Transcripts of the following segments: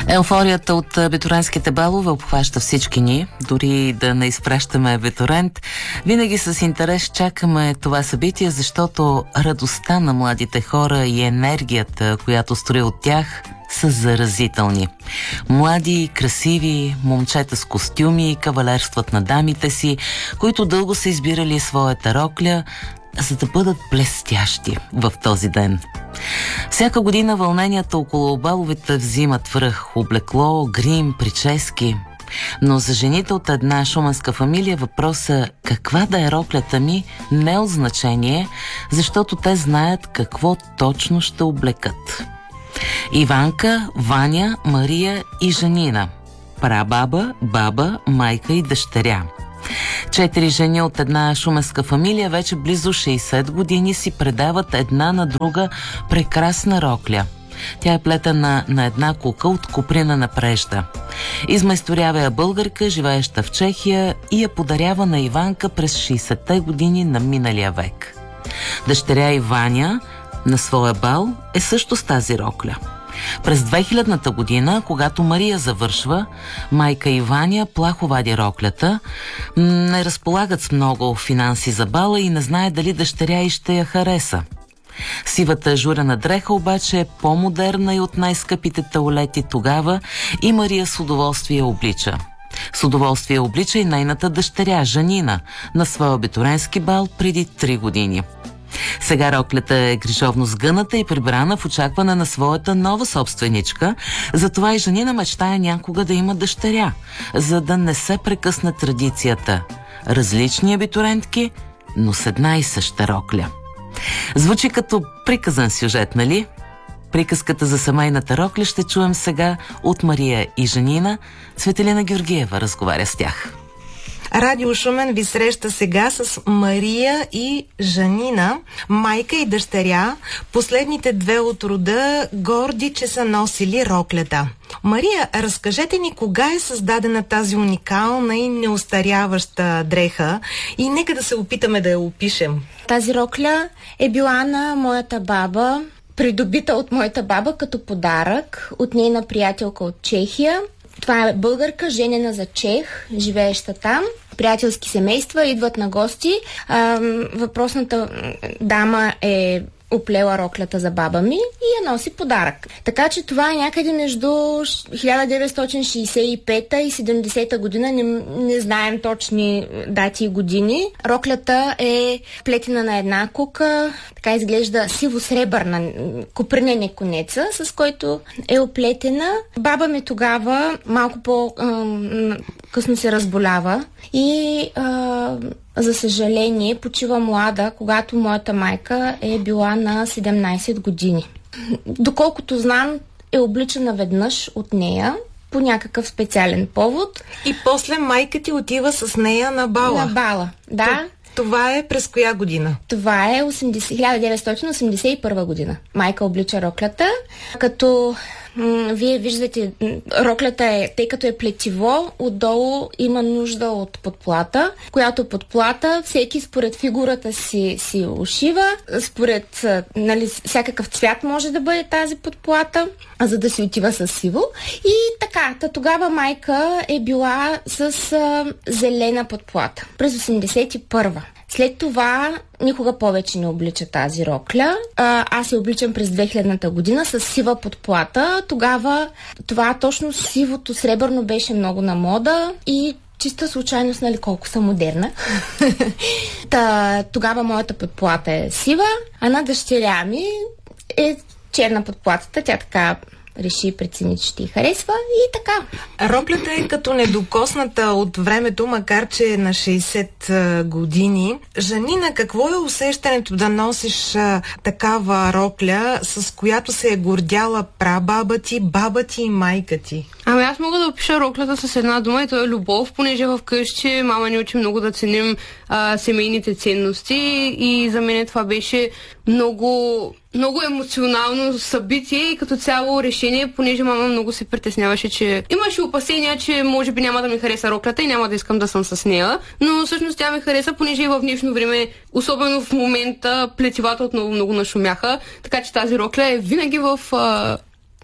Еуфорията от абитуренските балове обхваща всички ни, дори да не изпращаме абитурент. Винаги с интерес чакаме това събитие, защото радостта на младите хора и енергията, която строи от тях, са заразителни. Млади, красиви, момчета с костюми, кавалерстват на дамите си, които дълго са избирали своята рокля, за да бъдат блестящи в този ден. Всяка година вълненията около баловете взимат връх: облекло, грим, прически. Но за жените от една шуменска фамилия въпросът каква да е роклята ми не е от значение, защото те знаят какво точно ще облекат. Иванка, Ваня, Мария и Жанина. Прабаба, баба, майка и дъщеря. 4 жени от една шуменска фамилия вече близо 60 години си предават една на друга прекрасна рокля. Тя е плетена на една кука от куприна на прежда. Измайсторява я българка, живееща в Чехия, и я подарява на Иванка през 60-те години на миналия век. Дъщеря и Ваня на своя бал е също с тази рокля. През 2000-та година, когато Мария завършва, майка и Ваня плахо вади роклята, не разполагат с много финанси за бала и не знае дали дъщеря и ще я хареса. Сивата журена дреха обаче е по-модерна и от най-скъпите таулети тогава и Мария с удоволствие облича. С удоволствие облича и нейната дъщеря Жанина на своя абитуренски бал преди 3 години. Сега роклята е грижовно сгъната и прибрана в очакване на своята нова собственичка, затова и Жанина мечтае някога да има дъщеря, за да не се прекъсне традицията. Различни абитурентки, но с една и съща рокля. Звучи като приказан сюжет, нали? Приказката за семейната рокля ще чуем сега от Мария и Жанина. Цветелина Георгиева разговаря с тях. Радио Шумен ви среща сега с Мария и Жанина, майка и дъщеря, последните две от рода, горди, че са носили роклята. Мария, разкажете ни кога е създадена тази уникална и неостаряваща дреха и нека да се опитаме да я опишем. Тази рокля е била на моята баба, придобита от моята баба като подарък от нейна приятелка от Чехия. Това е българка, женена за чех, живееща там. Приятелски семейства идват на гости. Въпросната дама е оплела роклята за баба ми и я носи подарък. Така че това е някъде между 1965 и 70 година, не знаем точни дати и години. Роклята е плетена на една кука, така изглежда сиво-сребърна, копринене конеца, с който е оплетена. Баба ми тогава малко по-късно се разболява и за съжаление почива млада, когато моята майка е била на 17 години. Доколкото знам, е обличана веднъж от нея по някакъв специален повод. И после майка ти отива с нея на бала. На бала, да. Това е през коя година? Това е 1981 година. Майка облича роклята, като вие виждате, роклята е, тъй като е плетиво, отдолу има нужда от подплата, която подплата всеки според фигурата си ушива, според всякакъв цвят може да бъде тази подплата, за да си отива с сиво. И така, тогава майка е била с зелена подплата през 81-а. След това никога повече не облича тази рокля. Аз я обличам през 2000-та година с сива подплата. Тогава това точно сивото сребърно беше много на мода и чиста случайност, нали, колко съм модерна. Тогава моята подплата е сива, а на дъщеря ми е черна подплатата. Тя така реши, прецени, че ще й харесва и така. Роклята е като недокосната от времето, макар че е на 60 години. Жанина, какво е усещането да носиш такава рокля, с която се е гордяла прабаба ти, баба ти и майка ти? Ами аз мога да опиша роклята с една дума и то е любов, понеже вкъщи мама ни учи много да ценим семейните ценности и за мен това беше много емоционално събитие и като цяло решение, понеже мама много се притесняваше, че имаше опасения, че може би няма да ми хареса роклята и няма да искам да съм с нея, но всъщност тя ми хареса, понеже и в днешно време, особено в момента, плетивата отново много нашумяха, така че тази рокля е винаги в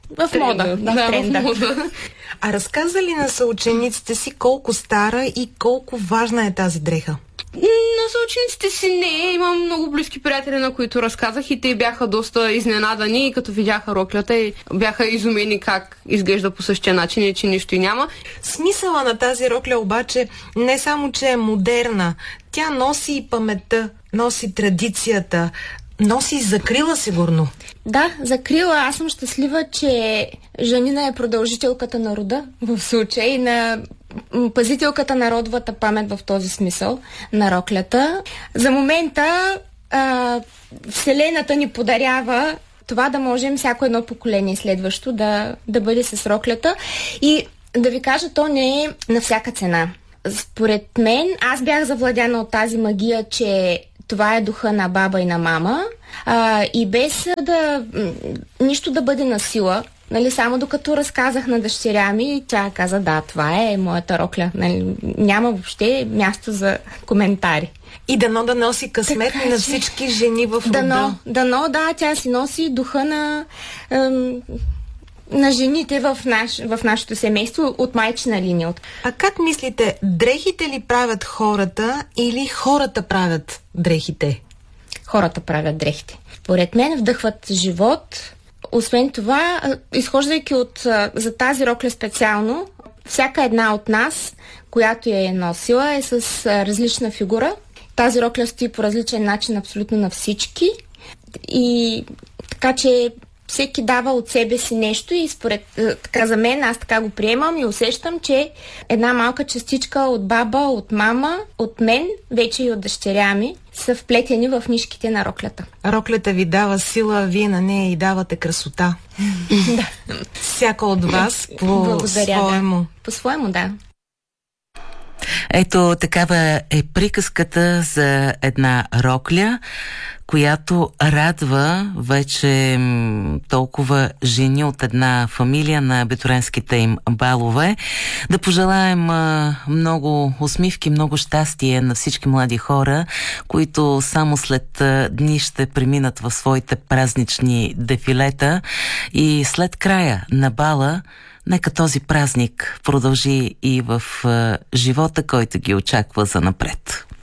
В мода. Да, тренда. в мода. А разказа ли на съучениците си колко стара и колко важна е тази дреха? На съучениците си не. Имам много близки приятели, на които разказах и те бяха доста изненадани, като видяха роклята и бяха изумени как изглежда по същия начин и че нищо и няма. Смисъла на тази рокля обаче не само, че е модерна, тя носи и паметта, носи традицията, носи и закрила сигурно. Да, закрила. Аз съм щастлива, че Жанина е продължителката на рода, в случай на пазителката на родовата памет в този смисъл на роклята. За момента Вселената ни подарява това да можем всяко едно поколение следващо да бъде с роклята. И да ви кажа, то не е на всяка цена. Според мен, аз бях завладяна от тази магия, че това е духа на баба и на мама, и без нищо да бъде на сила. Нали, само докато разказах на дъщеря ми, тя каза, да, това е моята рокля. Нали, няма въобще място за коментари. И дано да носи късмет на всички жени в рода. Дано, да, тя си носи духа на жените в нашето семейство от майчина линия. А как мислите, дрехите ли правят хората или хората правят дрехите? Хората правят дрехите. Според мен вдъхват живот. Освен това, изхождайки за тази рокля специално, всяка една от нас, която я е носила, е с различна фигура. Тази рокля стои по различен начин абсолютно на всички. И така че всеки дава от себе си нещо и така за мен, аз така го приемам и усещам, че една малка частичка от баба, от мама, от мен, вече и от дъщеря ми, са вплетени в нишките на роклята. Роклята ви дава сила, а вие на нея и давате красота. Да. Всяка от вас по-своему. Да. По-своему, да. Ето такава е приказката за една рокля, която радва вече толкова жени от една фамилия на битуренските им балове. Да пожелаем много усмивки, много щастие на всички млади хора, които само след дни ще преминат в своите празнични дефилета и след края на бала нека този празник продължи и в живота, който ги очаква занапред.